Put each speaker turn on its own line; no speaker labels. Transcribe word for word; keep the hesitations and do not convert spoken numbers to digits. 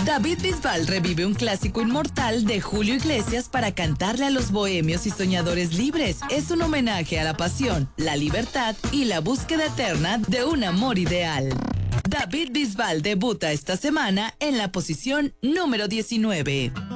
David Bisbal revive un clásico inmortal de Julio Iglesias para cantarle a los bohemios y soñadores libres. Es un homenaje a la pasión, la libertad y la búsqueda eterna de un amor ideal. David Bisbal debuta esta semana en la posición número diecinueve.